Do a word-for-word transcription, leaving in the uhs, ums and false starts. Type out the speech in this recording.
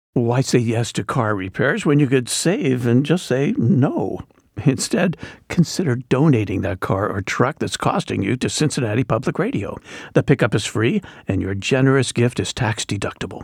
Why say yes to car repairs when you could save and just say no? Instead, consider donating that car or truck that's costing you to Cincinnati Public Radio. The pickup is free, and your generous gift is tax deductible.